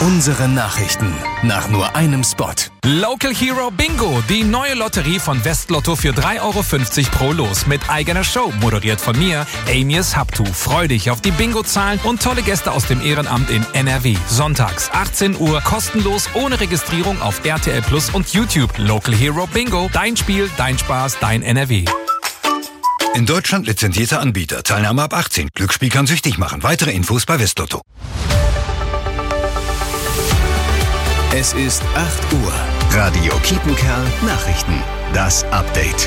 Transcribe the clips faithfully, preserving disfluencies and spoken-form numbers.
Unsere Nachrichten nach nur einem Spot. Local Hero Bingo, die neue Lotterie von Westlotto für drei Euro fünfzig pro Los mit eigener Show, moderiert von mir, Amias Haptu. Freu dich auf die Bingo-Zahlen und tolle Gäste aus dem Ehrenamt in N R W. Sonntags achtzehn Uhr, kostenlos, ohne Registrierung auf R T L Plus und YouTube. Local Hero Bingo, dein Spiel, dein Spaß, dein N R W. In Deutschland lizenzierter Anbieter. Teilnahme ab achtzehn. Glücksspiel kann süchtig machen. Weitere Infos bei Westlotto. Es ist acht Uhr. Radio Kiepenkerl Nachrichten. Das Update.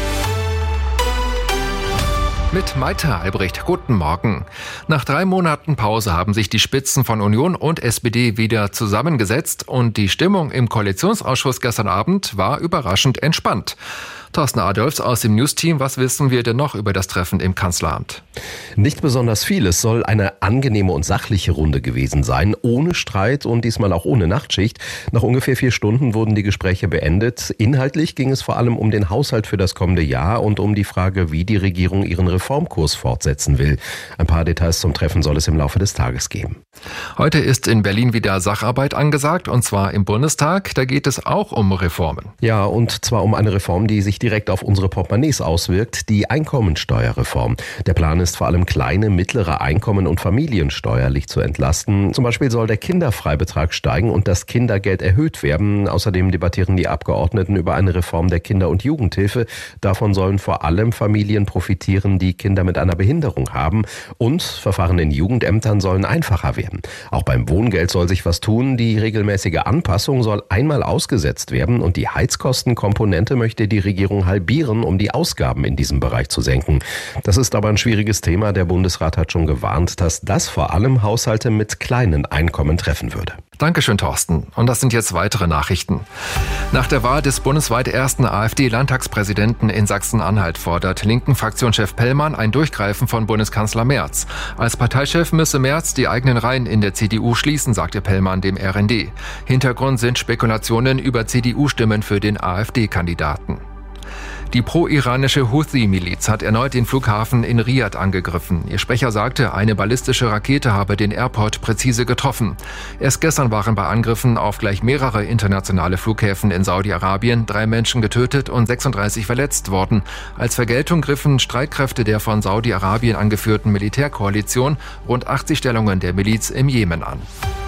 Mit Maita Albrecht. Guten Morgen. Nach drei Monaten Pause haben sich die Spitzen von Union und S P D wieder zusammengesetzt und die Stimmung im Koalitionsausschuss gestern Abend war überraschend entspannt. Thorsten Adolfs aus dem News-Team, was wissen wir denn noch über das Treffen im Kanzleramt? Nicht besonders viel. Es soll eine angenehme und sachliche Runde gewesen sein, ohne Streit und diesmal auch ohne Nachtschicht. Nach ungefähr vier Stunden wurden die Gespräche beendet. Inhaltlich ging es vor allem um den Haushalt für das kommende Jahr und um die Frage, wie die Regierung ihren Reformkurs fortsetzen will. Ein paar Details zum Treffen soll es im Laufe des Tages geben. Heute ist in Berlin wieder Sacharbeit angesagt, und zwar im Bundestag. Da geht es auch um Reformen. Ja, und zwar um eine Reform, die sich direkt auf unsere Portemonnaies auswirkt, die Einkommensteuerreform. Der Plan ist vor allem kleine, mittlere Einkommen und Familien steuerlich zu entlasten. Zum Beispiel soll der Kinderfreibetrag steigen und das Kindergeld erhöht werden. Außerdem debattieren die Abgeordneten über eine Reform der Kinder- und Jugendhilfe. Davon sollen vor allem Familien profitieren, die Kinder mit einer Behinderung haben. Und Verfahren in Jugendämtern sollen einfacher werden. Auch beim Wohngeld soll sich was tun. Die regelmäßige Anpassung soll einmal ausgesetzt werden und die Heizkostenkomponente möchte die Regierung halbieren, um die Ausgaben in diesem Bereich zu senken. Das ist aber ein schwieriges Thema. Der Bundesrat hat schon gewarnt, dass das vor allem Haushalte mit kleinen Einkommen treffen würde. Dankeschön, Thorsten. Und das sind jetzt weitere Nachrichten. Nach der Wahl des bundesweit ersten AfD-Landtagspräsidenten in Sachsen-Anhalt fordert Linken-Fraktionschef Pellmann ein Durchgreifen von Bundeskanzler Merz. Als Parteichef müsse Merz die eigenen Reihen in der C D U schließen, sagte Pellmann dem R N D. Hintergrund sind Spekulationen über C D U-Stimmen für den AfD-Kandidaten. Die pro-iranische Houthi-Miliz hat erneut den Flughafen in Riad angegriffen. Ihr Sprecher sagte, eine ballistische Rakete habe den Airport präzise getroffen. Erst gestern waren bei Angriffen auf gleich mehrere internationale Flughäfen in Saudi-Arabien drei Menschen getötet und sechsunddreißig verletzt worden. Als Vergeltung griffen Streitkräfte der von Saudi-Arabien angeführten Militärkoalition rund achtzig Stellungen der Miliz im Jemen an.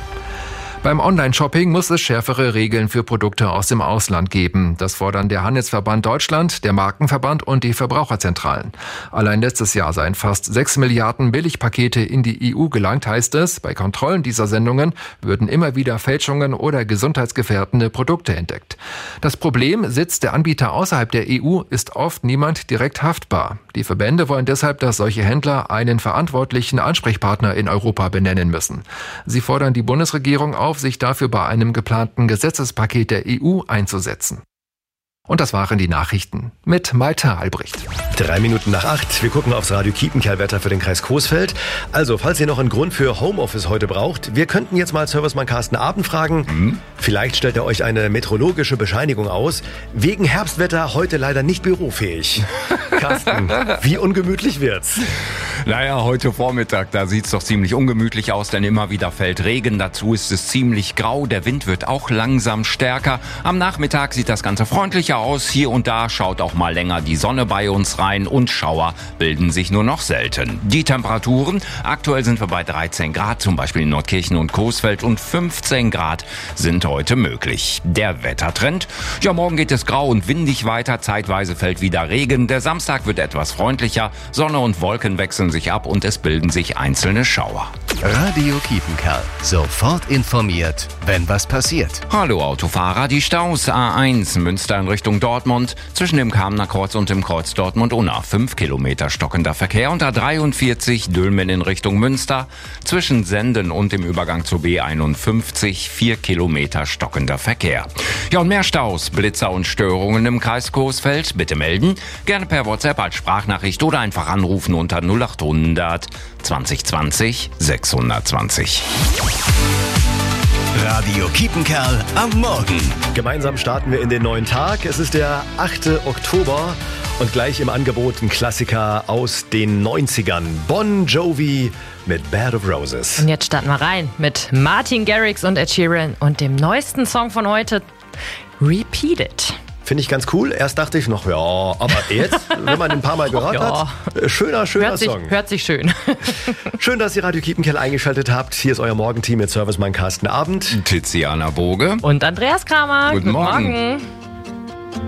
Beim Online-Shopping muss es schärfere Regeln für Produkte aus dem Ausland geben. Das fordern der Handelsverband Deutschland, der Markenverband und die Verbraucherzentralen. Allein letztes Jahr seien fast sechs Milliarden Billigpakete in die E U gelangt, heißt es. Bei Kontrollen dieser Sendungen würden immer wieder Fälschungen oder gesundheitsgefährdende Produkte entdeckt. Das Problem: sitzt der Anbieter außerhalb der E U, ist oft niemand direkt haftbar. Die Verbände wollen deshalb, dass solche Händler einen verantwortlichen Ansprechpartner in Europa benennen müssen. Sie fordern die Bundesregierung auf, sich dafür bei einem geplanten Gesetzespaket der E U einzusetzen. Und das waren die Nachrichten mit Maita Albrecht. Drei Minuten nach acht. Wir gucken aufs Radio Kiepenkerl-Wetter für den Kreis Coesfeld. Also, falls ihr noch einen Grund für Homeoffice heute braucht, wir könnten jetzt mal Servicemann Carsten Abend fragen. Hm? Vielleicht stellt er euch eine meteorologische Bescheinigung aus. Wegen Herbstwetter heute leider nicht bürofähig. Carsten, wie ungemütlich wird's? Naja, heute Vormittag, da sieht's doch ziemlich ungemütlich aus, denn immer wieder fällt Regen. Dazu ist es ziemlich grau. Der Wind wird auch langsam stärker. Am Nachmittag sieht das Ganze freundlicher aus. Hier und da schaut auch mal länger die Sonne bei uns rein und Schauer bilden sich nur noch selten. Die Temperaturen, aktuell sind wir bei dreizehn Grad, zum Beispiel in Nordkirchen und Coesfeld, und fünfzehn Grad sind heute möglich. Der Wettertrend, ja, morgen geht es grau und windig weiter, zeitweise fällt wieder Regen. Der Samstag wird etwas freundlicher, Sonne und Wolken wechseln sich ab und es bilden sich einzelne Schauer. Radio Kiepenkerl. Sofort informiert, wenn was passiert. Hallo Autofahrer, die Staus A eins Münster in Richtung Dortmund, zwischen dem Kamener Kreuz und dem Kreuz Dortmund-Unna. fünf Kilometer stockender Verkehr, und A dreiundvierzig Dülmen in Richtung Münster, zwischen Senden und dem Übergang zur B einundfünfzig. vier Kilometer stockender Verkehr. Ja, und mehr Staus, Blitzer und Störungen im Kreis Coesfeld bitte melden. Gerne per WhatsApp als Sprachnachricht oder einfach anrufen unter null achthundert zwanzig zwanzig sechshundertzwanzig. Radio Kiepenkerl am Morgen. Gemeinsam starten wir in den neuen Tag. Es ist der achte Oktober und gleich im Angebot ein Klassiker aus den neunzigern. Bon Jovi mit Bed of Roses. Und jetzt starten wir rein mit Martin Garrix und Ed Sheeran und dem neuesten Song von heute, Repeat It. Finde ich ganz cool. Erst dachte ich noch, ja, aber jetzt, wenn man den ein paar Mal gehört ja. hat, schöner, schöner hört sich, Song. Hört sich schön. Schön, dass ihr Radio Kiepenkerl eingeschaltet habt. Hier ist euer Morgenteam mit Servicemann Carsten Abend, Tiziana Boge und Andreas Kramer. Guten, Guten Morgen. Morgen.